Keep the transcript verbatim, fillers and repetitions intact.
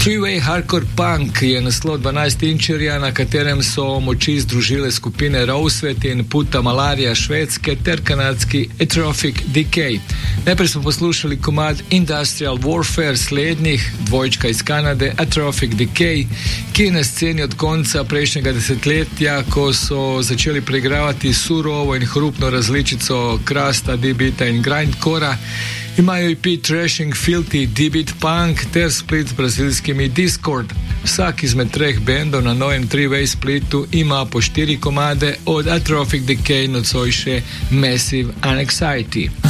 Three-Way Hardcore Punk je naslov dvanajstinčerja, na katerem so moči združile skupine Rowsvet in Puta Malaria švedske ter kanadski Atrophic Decay. Najprej smo poslušali komad Industrial Warfare slednjih, dvojčka iz Kanade, Atrophic Decay, ki je na sceni od konca prejšnjega desetletja, ko so začeli preigravati surovo in hrupno različico krasta, D-beata in grindcora. Imajo E P Trashing Filthy, D-beat Punk ter split z brazilskimi Discord. Vsak izmed treh bendov na novem Three-Way splitu ima po štiri komade, od Atrophic Decay nocoj še Massive Anxiety.